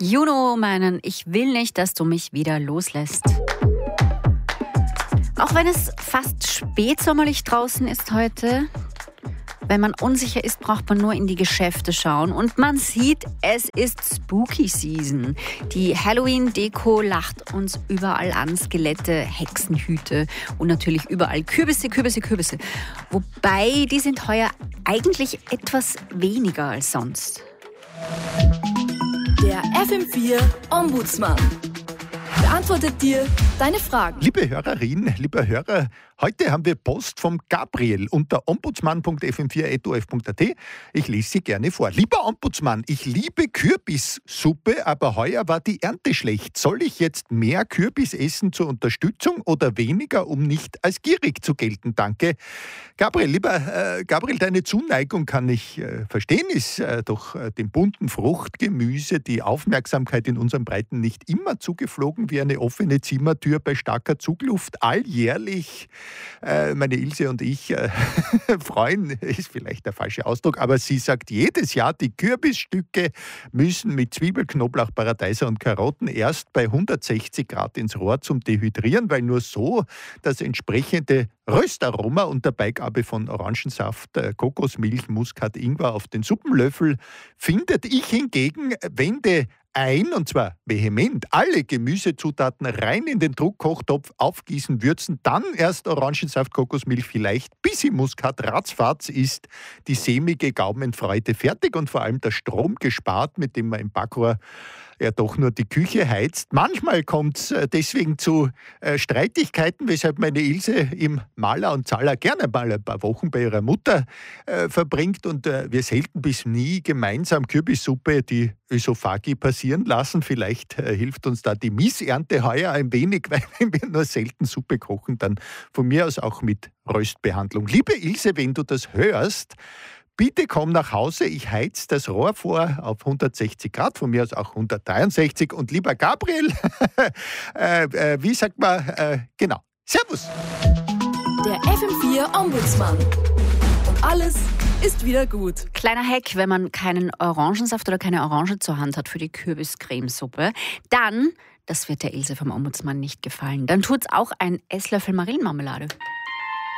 Juno meinen Ich will nicht, dass du mich wieder loslässt. Auch wenn es fast spätsommerlich draußen ist heute, wenn man unsicher ist, braucht man nur in die Geschäfte schauen. Und man sieht, es ist Spooky Season. Die Halloween-Deko lacht uns überall an. Skelette, Hexenhüte und natürlich überall Kürbisse. Wobei, die sind heuer eigentlich etwas weniger als sonst. Der FM4 Ombudsmann beantwortet dir deine Fragen. Liebe Hörerin, lieber Hörer, heute haben wir Post vom Gabriel unter ombudsmann.fm4.of.at. Ich lese sie gerne vor. Lieber Ombudsmann, ich liebe Kürbissuppe, aber heuer war die Ernte schlecht. Soll ich jetzt mehr Kürbis essen zur Unterstützung oder weniger, um nicht als gierig zu gelten? Danke. Gabriel, lieber Gabriel, deine Zuneigung kann ich verstehen, ist doch dem bunten Fruchtgemüse die Aufmerksamkeit in unseren Breiten nicht immer zugeflogen wie eine offene Zimmertür bei starker Zugluft. Alljährlich, meine Ilse und ich freuen, ist vielleicht der falsche Ausdruck, aber sie sagt jedes Jahr, die Kürbisstücke müssen mit Zwiebel, Knoblauch, Paradeiser und Karotten erst bei 160 Grad ins Rohr zum Dehydrieren, weil nur so das entsprechende Röstaroma unter Beigabe von Orangensaft, Kokosmilch, Muskat, Ingwer auf den Suppenlöffel findet. Ich hingegen wende ein, und zwar vehement, alle Gemüsezutaten rein in den Druckkochtopf, aufgießen, würzen, dann erst Orangensaft, Kokosmilch, vielleicht bisschen Muskat, ratzfatz ist die sämige Gaumenfreude fertig und vor allem der Strom gespart, mit dem man im Backrohr ja doch nur die Küche heizt. Manchmal kommt es deswegen zu Streitigkeiten, weshalb meine Ilse im Maler und Zahler gerne mal ein paar Wochen bei ihrer Mutter verbringt und wir selten bis nie gemeinsam Kürbissuppe, die Ösophagie passieren lassen. Vielleicht hilft uns da die Missernte heuer ein wenig, weil wenn wir nur selten Suppe kochen, dann von mir aus auch mit Röstbehandlung. Liebe Ilse, wenn du das hörst, bitte komm nach Hause, ich heiz das Rohr vor auf 160 Grad, von mir aus auch 163. Und lieber Gabriel, wie sagt man, genau, Servus. Der FM4 Ombudsmann. Und alles ist wieder gut. Kleiner Hack, wenn man keinen Orangensaft oder keine Orange zur Hand hat für die Kürbiscremesuppe, dann, das wird der Ilse vom Ombudsmann nicht gefallen, dann tut's auch ein Esslöffel Marillenmarmelade.